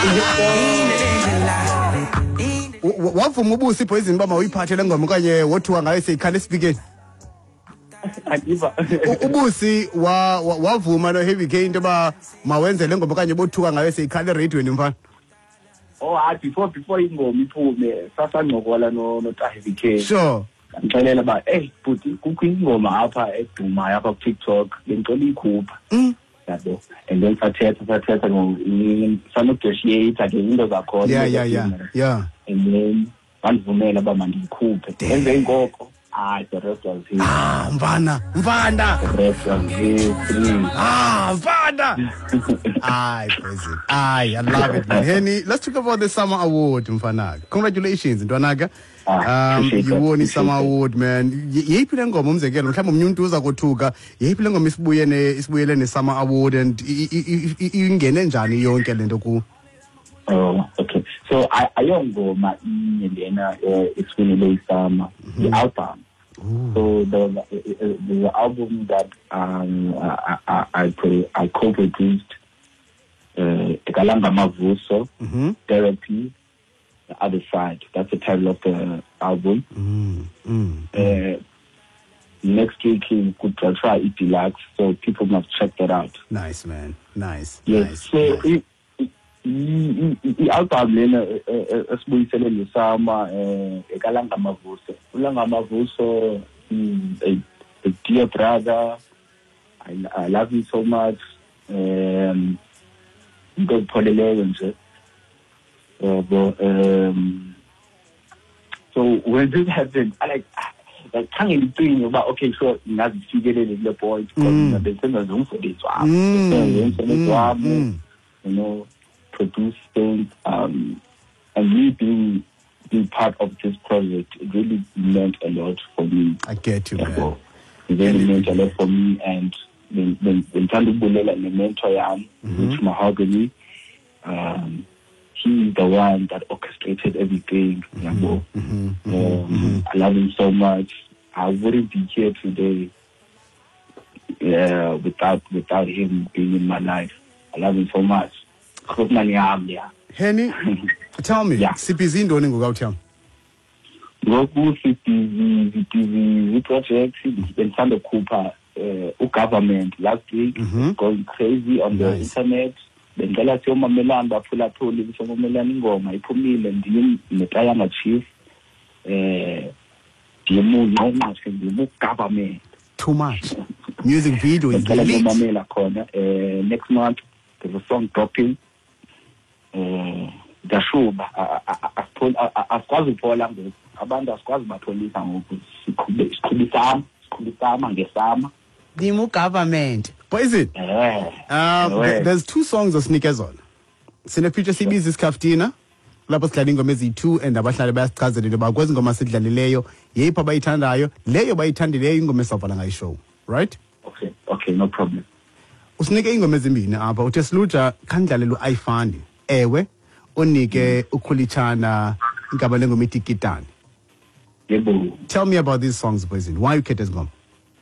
Wavuma ubusi Poison baba uyiphathe le ngoma okanye wothuka ngayo seyikhala esifikeni. Ubusi wavuma no Heavy K into ba mawenze le ngoma okanye bothuka ngayo seyikhala eradioweni mfana. Oh, before ingoma iphume sasancokola no Heavy K. Sure. Ngixelela ba bhuti kukho ingoma apha edumayo apha ku TikTok ngicela ikhupha. Yabo. And then sathetha sanonegotiate ke into zakhona. Yeah. And then bandivumela ba mandiyikhuphe. Enze ingoko. The rest was his. Mvana. The rest was his. Mvana. Crazy. I love it, man. Henny, let's talk about the Summer Award, mfana. Congratulations, Ntwanaga. You won the Summer Award, man. Yeyiphi le ngoma umzekelo mhlawumbe umuntu uza kothuka yeyiphi le ngoma isibuyele ne Summer Award and ingene njani yonke lento ku? Oh, okay. So ayongoma lena isibuyele isama the album. So the album that I co-produced Ekalanga Mavuso, Therapy, The Other Side. That's the title of the album. Next week we could try it deluxe, so people must check that out. Nice, man. Nice. Yes. Nice. So the album lena esibuyisele lesama Ekalanga Mavuso. Ekalanga Mavuso is a dear brother. I love you so much. God Polele. So when this happened, I can't even think about okay, so now the figure in the point because the same room for this one, you know, produce things, and me being part of this project, it really meant a lot for me. I get you, man. It really meant a lot for me, and when Tandubulela and the mentor Yam, which Mahogany, he's the one that orchestrated everything. I love him so much. I wouldn't be here today without him being in my life. I love him so much. Henny, tell me, CPZ ndoni ngokawuthiyam? Ngoku CPZ project bensanda khupha government last week, going crazy on the internet. Bengela siyomamelana baphulaphuli bisomamelana ingoma iphumile ndim neTayanga Chief ndimu government too much music video is elite. Next month there's a song dropping Dashuba asikwazi uphola ngoku abantu asikwazi batholisa ngoku sikhubisama ngesama ndimu government. Poison. There's two songs of Sneakers on. Sine future CB's is Kaftina. Lapho sidlala ingoma ezi2 and abahlali bayasichazela into bakwenza ingoma sidlalileyo yeyipha bayithandayo leyo bayithandileyo ingoma esavala ngayo show, right? Okay, no problem. Usinike ingoma ezimbini apha uthe siluja khandlalelo ayifandi ewe unike ukhulitshana ingaba lengoma itikitani. Yebo. Tell me about these songs, Poison. Why you get this ngoma?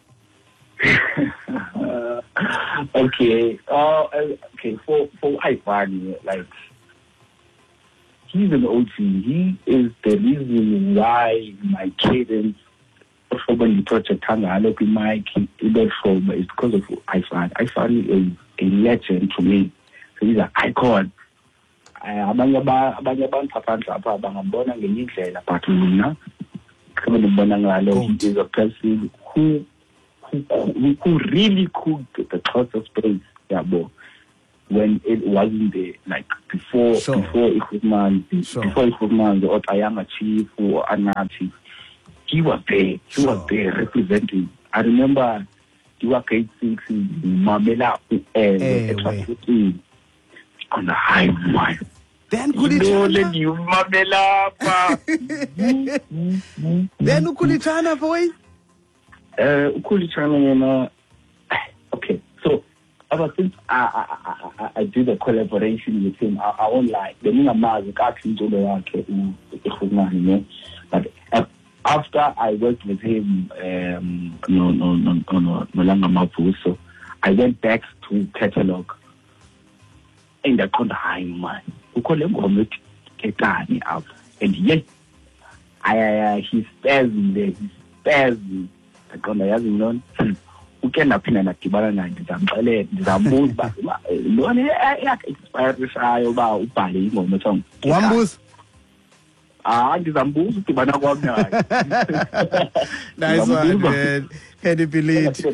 Okay. For Ifani, like he's an OG. He is the reason why my cadence probably project Hanga Mike is because of Ifani. Ifani is a legend to me. So he's an icon. Abanye abantu apha bangambona ngenye indlela but mina ngibona ngalo he is a person who really cooked the Xhosa space, when it wasn't there, like before Ifufman, or Tayanga Chief or Anachi. He was there. He was there representing. I remember he was grade 6 in Mamela on the high line. Then Kulichana. Then Kulichana boy. Ukulichana, okay. So ever since I did a collaboration with him, I won't lie. The name of but after I worked with him, I went back to catalog. engaqonda hayi man ukho le ngoma ethi Ketani apha and yes he spares there he spares aqonda yazi lona uke naphinda nadibana naye ndizamxelela ndizambuza uba lona yakhe expire shayo ba ubhale ingoma song wambuza ndizambuza udibana kwami naye nice one man. Henny Billede.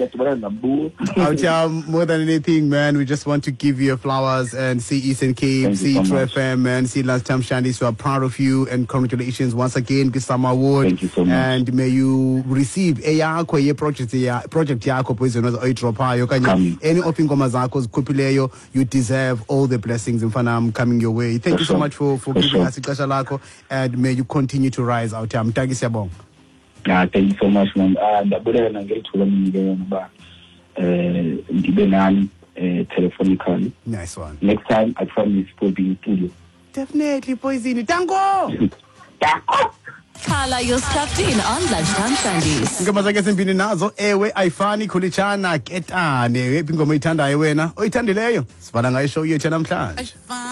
More than anything, man, we just want to give you flowers and see Eastern Cape, see True FM, man, see Last Time Shandy. So I'm proud of you and congratulations once again, Gisama Award. Thank you so much. And may you receive a project yako poison as any open comazakos kupileyo. You deserve all the blessings in Fanam coming your way. Thank you so much for giving us a lako, and may you continue to rise out here. Thank you so much, man. Ndabulele na ngithola mina ngoba ndibe nani telephonically. Nice one. Next time I promise to be in studio. Definitely, Poison. Tango. Khala, you're stuffed in on Lunchtime Shandies. Ngoma zakhe sempini nazo ewe ayifani khulitshana ketane ingoma oyithandayo wena oyithandileyo sivala ngayo show yethu namhlanje.